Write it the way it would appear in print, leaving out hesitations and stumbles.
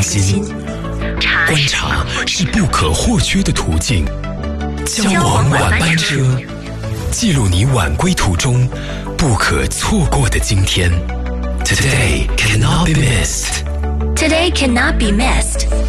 心。观察是不可或缺的途径。交往晚班车，记录你晚归途中不可错过的今天。Today cannot be missed. Today cannot be missed.